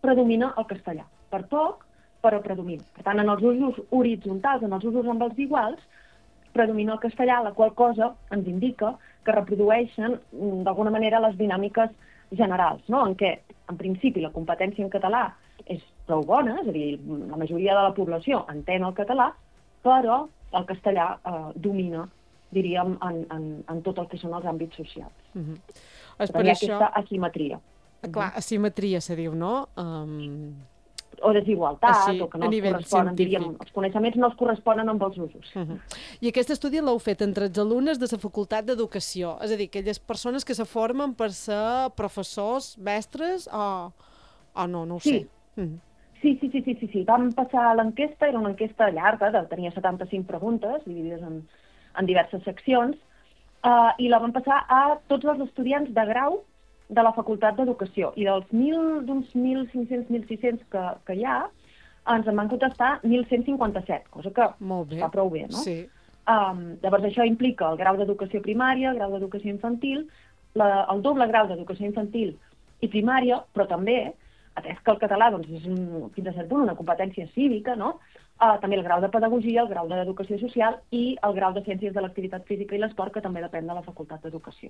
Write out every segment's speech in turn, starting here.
predomina el castellà. Per poc, però predomina. Per tant, en els usos horitzontals, en els usos amb els iguals, predomina el castellà, la qual cosa ens indica que reprodueixen d'alguna manera les dinàmiques generals, no? En què, en principi, la competència en català és prou bona, és a dir, la majoria de la població entén el català, però el castellà domina, diríem, en tot el que són els àmbits socials. És per això... aquesta asimetria. Clar, asimetria se diu, no? O desigualtat, així, o que no els corresponen, diríem, els coneixements no els corresponen amb els usos. I aquest estudi l'heu fet entre els alumnes de la Facultat d'Educació, és a dir, aquelles persones que se formen per ser professors, mestres, o no ho sé. Sí. Vam passar l'enquesta, era una enquesta llarga, tenia 75 preguntes, dividides en diverses seccions, i la vam passar a tots els estudiants de grau de la Facultat d'Educació. I dels d'uns 1.500, 1.600 que hi ha, ens en van contestar 1.157, cosa que està prou bé, no? Sí. Llavors, això implica el grau d'educació primària, el grau d'educació infantil, el doble grau d'educació infantil i primària, però també, atès que el català és fins a cert punt una competència cívica, no? També el grau de pedagogia, el grau d'educació social i el grau de ciències de l'activitat física i l'esport, que també depèn de la Facultat d'Educació.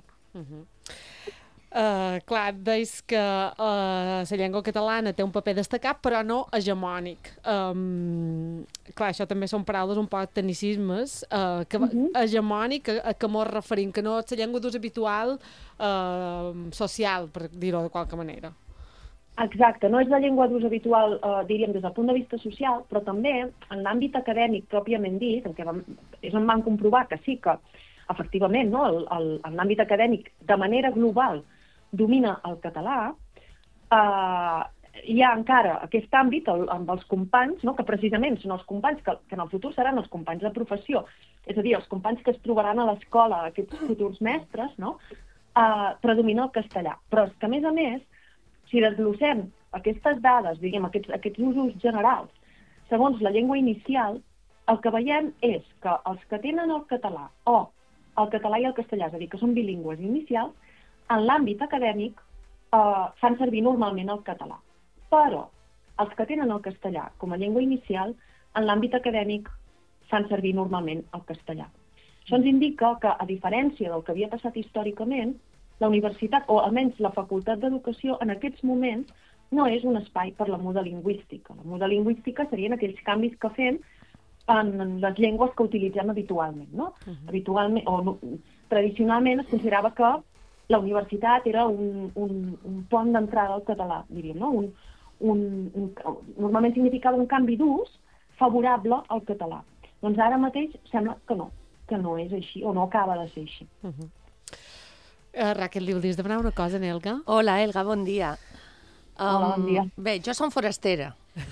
Clar, deies que la llengua catalana té un paper destacat, però no hegemònic. Clar, això també són paraules un poc tecnicismes. Hegemònic, a què mos referim? Que no és la llengua d'ús habitual social, per dir-ho de qualque manera. Exacte, no és la llengua d'ús habitual, diríem, des del punt de vista social, però també en l'àmbit acadèmic pròpiament dit, és on van comprovar que sí que, efectivament, no, en l'àmbit acadèmic, de manera global, domina el català, hi ha encara aquest àmbit amb els companys, no, que precisament són els companys que en el futur seran els companys de professió, és a dir, els companys que es trobaran a l'escola, aquests futurs mestres, no, predomina el castellà. Però és que, a més, si desglossem aquestes dades, diguem, aquests usos generals, segons la llengua inicial, el que veiem és que els que tenen el català o el català i el castellà, és a dir, que són bilingües inicials, en l'àmbit acadèmic fan servir normalment el català. Però els que tenen el castellà com a llengua inicial, en l'àmbit acadèmic fan servir normalment el castellà. Això ens indica que, a diferència del que havia passat històricament, la universitat, o almenys la Facultat d'Educació, en aquests moments no és un espai per la muda lingüística. La muda lingüística serien aquells canvis que fem en les llengües que utilitzem habitualment, no? Habitualment, tradicionalment es considerava que la universitat era un pont d'entrada al català, diríem, no? Normalment significava un canvi d'ús favorable al català. Doncs ara mateix sembla que no és així, o no acaba de ser així. Raquel, li volies demanar una cosa, Elga? Hola, Elga, bon dia. Hola, bon dia. Bé, jo som forastera.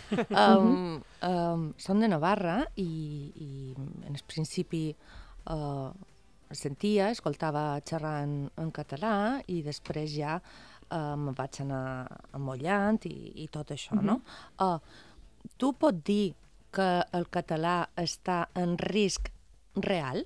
Som de Navarra i en principi sentia, escoltava xerrar en català i després ja me vaig anar emmollant i tot això, no? Tu pots dir que el català està en risc real?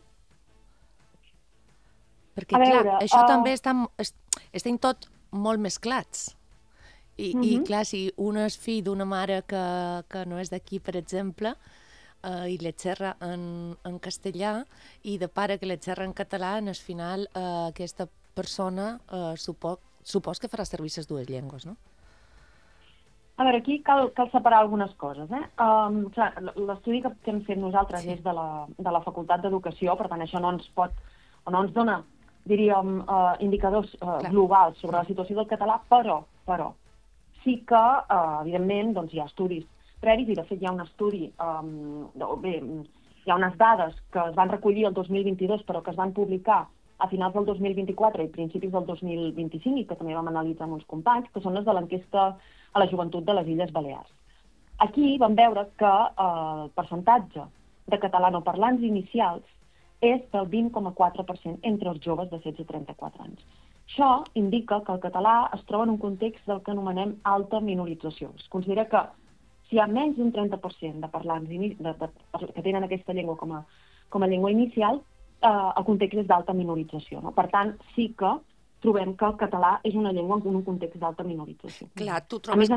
Perquè, clar, això també estem tot molt mesclats. I clar, si un és fill d'una mare que no és d'aquí, per exemple, i le xerra en castellà, i de pare que le xerra en català, al final aquesta persona supos que farà servir les dues llengües, no? A veure, aquí cal separar algunes coses. L'estudi que hem fet nosaltres és de la Facultat d'Educació, per tant, això no ens dona, diríem, indicadors globals sobre la situació del català, però sí que, evidentment, hi ha estudis previs, i de fet hi ha un estudi, hi ha unes dades que es van recollir el 2022, però que es van publicar a finals del 2024 i principis del 2025, i que també vam analitzar amb uns companys, que són les de l'enquesta a la joventut de les Illes Balears. Aquí vam veure que el percentatge de catalanoparlants inicials és del 20,4% entre els joves de 16 a 34 anys. Això indica que el català es troba en un context del que anomenem alta minorització. Es considera que si hi ha menys d'un 30% de parlants que tenen aquesta llengua com a llengua inicial, el context és d'alta minorització. No? Per tant, sí que trobem que el català és una llengua en un context d'alta minorització. Clar, tu trobes